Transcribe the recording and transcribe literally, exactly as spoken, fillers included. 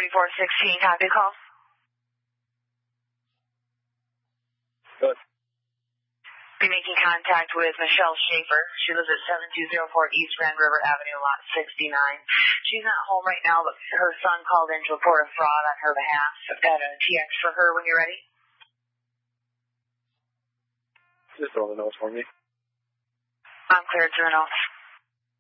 thirty-four sixteen, copy call. Good. Be making contact with Michelle Schaefer. She lives at seven two zero four East Grand River Avenue, lot sixty-nine. She's not home right now, but her son called in to report a fraud on her behalf. I've got a T X for her when you're ready. Just throw the notes for me. I'm cleared to the notes.